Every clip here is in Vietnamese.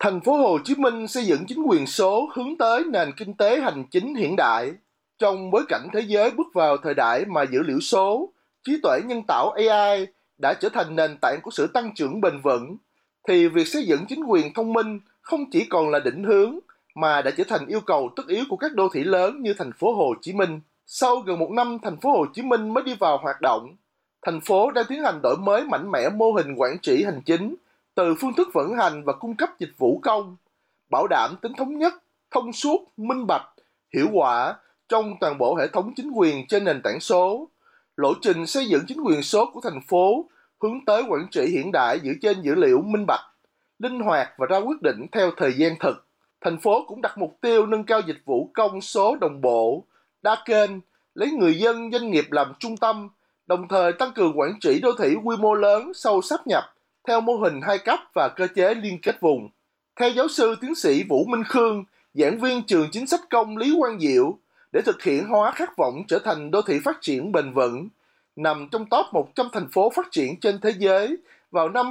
Thành phố Hồ Chí Minh xây dựng chính quyền số hướng tới nền kinh tế hành chính hiện đại. Trong bối cảnh thế giới bước vào thời đại mà dữ liệu số, trí tuệ nhân tạo AI đã trở thành nền tảng của sự tăng trưởng bền vững, thì việc xây dựng chính quyền thông minh không chỉ còn là định hướng mà đã trở thành yêu cầu tất yếu của các đô thị lớn như thành phố Hồ Chí Minh. Sau gần một năm thành phố Hồ Chí Minh mới đi vào hoạt động, thành phố đang tiến hành đổi mới mạnh mẽ mô hình quản trị hành chính, từ phương thức vận hành và cung cấp dịch vụ công, bảo đảm tính thống nhất, thông suốt, minh bạch, hiệu quả trong toàn bộ hệ thống chính quyền trên nền tảng số. Lộ trình xây dựng chính quyền số của thành phố hướng tới quản trị hiện đại dựa trên dữ liệu minh bạch, linh hoạt và ra quyết định theo thời gian thực. Thành phố cũng đặt mục tiêu nâng cao dịch vụ công số đồng bộ, đa kênh, lấy người dân doanh nghiệp làm trung tâm, đồng thời tăng cường quản trị đô thị quy mô lớn sau sáp nhập theo mô hình hai cấp và cơ chế liên kết vùng. Theo giáo sư tiến sĩ Vũ Minh Khương, giảng viên trường chính sách công Lý Quang Diệu, để thực hiện hóa khát vọng trở thành đô thị phát triển bền vững, nằm trong top 100 thành phố phát triển trên thế giới vào năm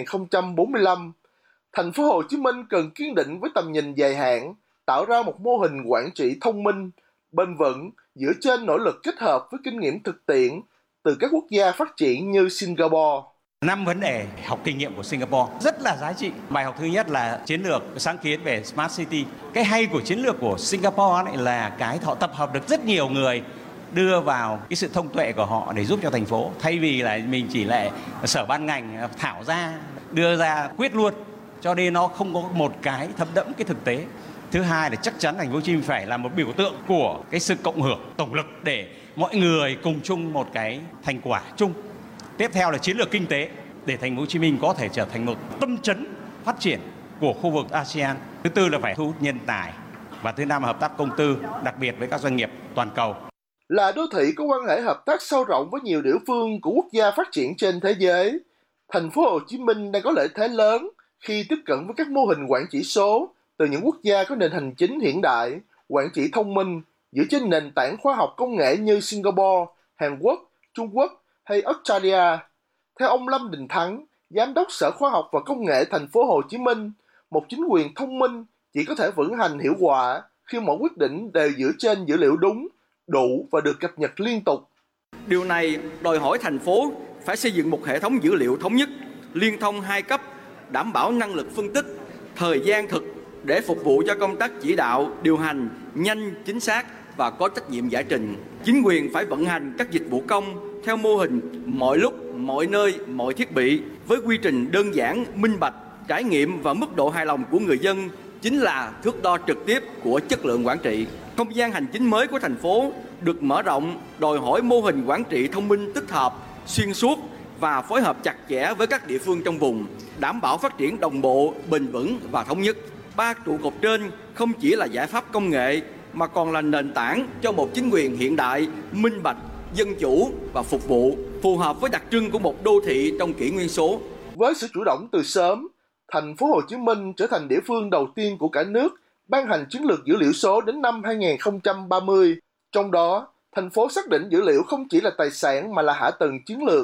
2045, thành phố Hồ Chí Minh cần kiên định với tầm nhìn dài hạn, tạo ra một mô hình quản trị thông minh, bền vững dựa trên nỗ lực kết hợp với kinh nghiệm thực tiễn từ các quốc gia phát triển như Singapore. 5 vấn đề học kinh nghiệm của Singapore rất là giá trị. Bài học thứ nhất là chiến lược sáng kiến về Smart City. Cái hay của chiến lược của Singapore này là cái họ tập hợp được rất nhiều người, đưa vào cái sự thông tuệ của họ để giúp cho thành phố. Thay vì là mình chỉ lại sở ban ngành thảo ra, đưa ra quyết luôn. Cho nên nó không có một cái thấm đẫm cái thực tế. Thứ hai là chắc chắn thành phố Hồ Chí Minh phải là một biểu tượng của cái sự cộng hưởng, tổng lực để mọi người cùng chung một cái thành quả chung. Tiếp theo là chiến lược kinh tế để thành phố Hồ Chí Minh có thể trở thành một tâm chấn phát triển của khu vực ASEAN. Thứ tư là phải thu hút nhân tài. Và thứ năm là hợp tác công tư, đặc biệt với các doanh nghiệp toàn cầu. Là đô thị có quan hệ hợp tác sâu rộng với nhiều địa phương của quốc gia phát triển trên thế giới, thành phố Hồ Chí Minh đang có lợi thế lớn khi tiếp cận với các mô hình quản trị số từ những quốc gia có nền hành chính hiện đại, quản trị thông minh dựa trên nền tảng khoa học công nghệ như Singapore, Hàn Quốc, Trung Quốc hay Australia. Theo ông Lâm Đình Thắng, Giám đốc Sở Khoa học và Công nghệ thành phố Hồ Chí Minh, một chính quyền thông minh chỉ có thể vận hành hiệu quả khi mọi quyết định đều dựa trên dữ liệu đúng, đủ và được cập nhật liên tục. Điều này đòi hỏi thành phố phải xây dựng một hệ thống dữ liệu thống nhất, liên thông hai cấp, đảm bảo năng lực phân tích, thời gian thực để phục vụ cho công tác chỉ đạo, điều hành nhanh, chính xác và có trách nhiệm giải trình. Chính quyền phải vận hành các dịch vụ công theo mô hình mọi lúc, mọi nơi, mọi thiết bị với quy trình đơn giản, minh bạch, trải nghiệm và mức độ hài lòng của người dân chính là thước đo trực tiếp của chất lượng quản trị. Không gian hành chính mới của thành phố được mở rộng, đòi hỏi mô hình quản trị thông minh tích hợp, xuyên suốt và phối hợp chặt chẽ với các địa phương trong vùng, đảm bảo phát triển đồng bộ, bền vững và thống nhất. Ba trụ cột trên không chỉ là giải pháp công nghệ mà còn là nền tảng cho một chính quyền hiện đại, minh bạch, dân chủ và phục vụ, phù hợp với đặc trưng của một đô thị trong kỷ nguyên số. Với sự chủ động từ sớm, thành phố Hồ Chí Minh trở thành địa phương đầu tiên của cả nước ban hành chiến lược dữ liệu số đến năm 2030. Trong đó, thành phố xác định dữ liệu không chỉ là tài sản mà là hạ tầng chiến lược